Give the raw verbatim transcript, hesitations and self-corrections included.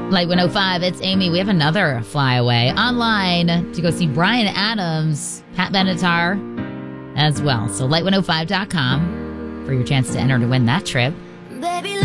Light one oh five, it's Amy. We have another flyaway online to go see Bryan Adams, Pat Benatar as well. So light one oh five dot com for your chance to enter to win that trip. Baby,